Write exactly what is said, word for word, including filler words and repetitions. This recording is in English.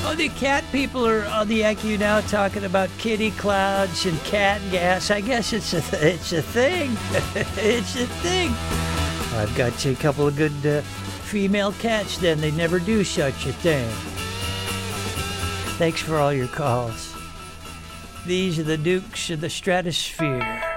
Oh, the cat people are on the I Q now talking about kitty clouds and cat gas. I guess it's a th- it's a thing. It's a thing. I've got a couple of good uh, female cats. Then they never do such a thing. Thanks for all your calls. These are the Dukes of the Stratosphere.